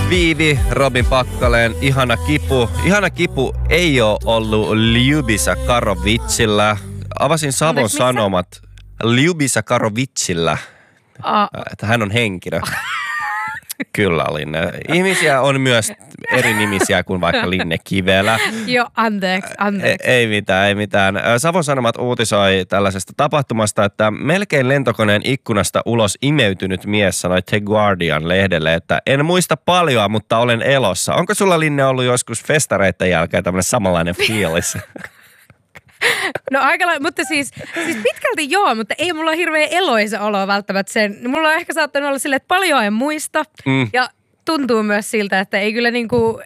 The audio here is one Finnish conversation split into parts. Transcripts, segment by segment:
Viivi, Robin Pakkaleen, Ihana kipu. Ihana kipu ei ole ollut Ljubisa Karovitsilla. Avasin Savon Sanomat Ljubisa Karovitsilla. Että hän on henkilö. Kyllä, Linne. Ihmisiä on myös eri nimisiä kuin vaikka Linne Kivelä. Joo, anteeksi. Ei mitään. Savon Sanomat uutisoi tällaisesta tapahtumasta, että melkein lentokoneen ikkunasta ulos imeytynyt mies sanoi The Guardian-lehdelle, että en muista paljon, mutta olen elossa. Onko sulla, Linne, ollut joskus festareiden jälkeen tämmöinen samanlainen fiilis? No mutta siis pitkälti joo, mutta ei mulla ole hirveän eloisa olo välttämättä sen. Mulla on ehkä saattanut olla silleen, että paljon en muista ja tuntuu myös siltä, että ei kyllä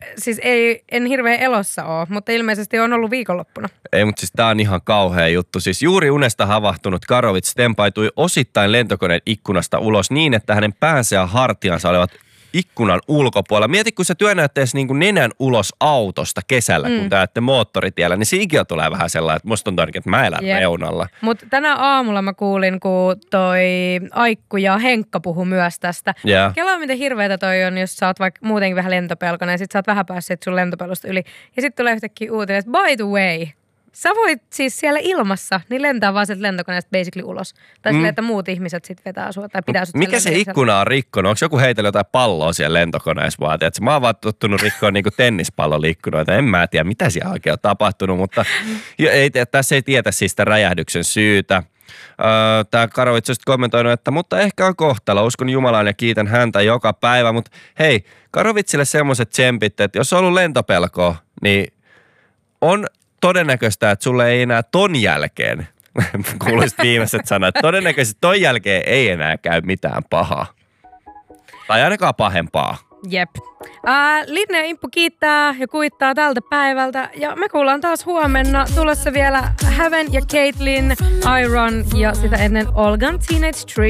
en hirveän elossa ole, mutta ilmeisesti on ollut viikonloppuna. Ei, mutta siis tää on ihan kauhea juttu. Siis juuri unesta havahtunut Karovits tempaitui osittain lentokoneen ikkunasta ulos niin, että hänen päänsä ja hartiansa olivat ikkunan ulkopuolella. Mieti, kun sä työnnät edes niin kuin nenän ulos autosta kesällä, kun te ajatte moottoritiellä, niin siinkin tulee vähän sellainen, että musta on ainakin, että mä elän reunalla. Mutta tänä aamulla mä kuulin, kun toi Aikku ja Henkka puhu myös tästä. Yeah. Kelaa, miten hirveetä toi on, jos sä oot vaikka muutenkin vähän lentopelkonen ja sit sä oot vähän päässyt sun lentopelusta yli. Ja sit tulee yhtäkkiä uutinen, että by the way, sä voit siis siellä ilmassa, niin lentää vaan sieltä lentokoneesta basically ulos. Tai silleen, että muut ihmiset sit vetää sua tai pitää sut. Mikä se ikkuna on rikkonut? Onko joku heitellyt jotain palloa siellä lentokoneessa vaan? Tiedätkö? Mä oon vaan tottunut rikkoa niinku tennispallon ikkunoita. En mä tiedä, mitä siellä oikein on tapahtunut, mutta tässä ei tietä siis sitä räjähdyksen syytä. Tää Karovits on kommentoinut, että mutta ehkä on kohtalo. Uskon Jumalaan ja kiitän häntä joka päivä. Mutta hei, Karovitsille semmoiset tsempit, että jos on ollut lentopelkoa, niin on todennäköistä, että sulle ei enää ton jälkeen, kuulisit viimeiset sanat, todennäköisesti ton jälkeen ei enää käy mitään pahaa. Tai ainakaan pahempaa. Jep. Linne ja Imppu kiittää ja kuittaa tältä päivältä. Ja me kuullaan taas huomenna. Tulossa vielä Häven ja Caitlyn, Iron ja sitä ennen Olgan Teenage Dream.